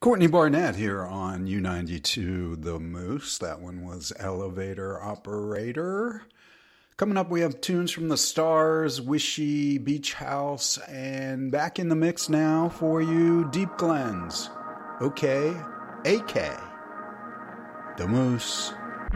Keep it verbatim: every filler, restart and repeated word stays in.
Courtney Barnett here on U ninety-two The Moose. That one was Elevator Operator. Coming up, we have tunes from the Stars, Wishy, Beach House, and back in the mix now for you, Deep Glens. Okay, A K. The Moose.